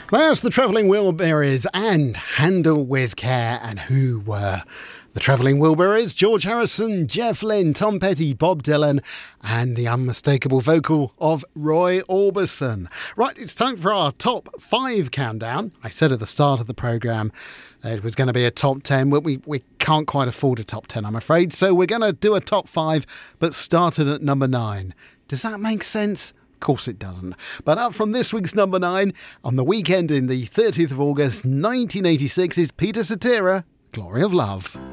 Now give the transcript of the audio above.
There's the Travelling Wilburys and Handle With Care. And who were the Travelling Wilburys? George Harrison, Jeff Lynne, Tom Petty, Bob Dylan, and the unmistakable vocal of Roy Orbison. Right, it's time for our top 5 countdown. I said at the start of the programme it was going to be a top 10, but we can't quite afford a top 10, I'm afraid. So we're going to do a top 5, but started at number 9. Does that make sense? Of course it doesn't. But up from this week's number 9, on the weekend in the 30th of August 1986, is Peter Cetera, Glory of Love.